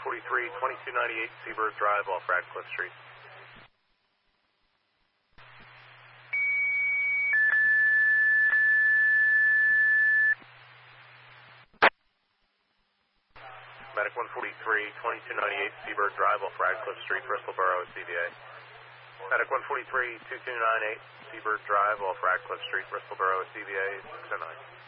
143, 2298 Seabird Drive off Radcliffe Street. Medic 143, 2298 Seabird Drive off Radcliffe Street, Bristol Borough, CVA. Medic 143, 2298 Seabird Drive off Radcliffe Street, Bristol Borough, CVA 609.